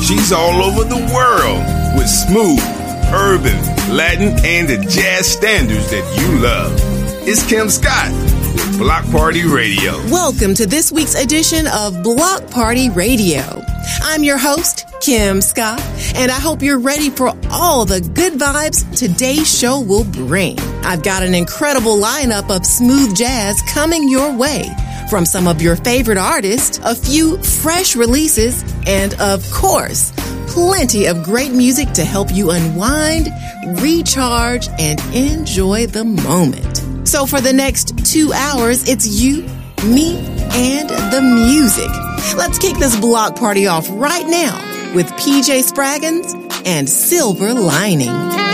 She's all over the world with smooth, urban, Latin, and the jazz standards that you love. It's Kim Scott with Block Party Radio. Welcome to this week's edition of Block Party Radio. I'm your host, Kim Scott, and I hope you're ready for all the good vibes today's show will bring. I've got an incredible lineup of smooth jazz coming your way. From some of your favorite artists, a few fresh releases, and of course, plenty of great music to help you unwind, recharge, and enjoy the moment. So for the next 2 hours, it's you, me, and the music. Let's kick this block party off right now with PJ Spraggins and Silver Lining.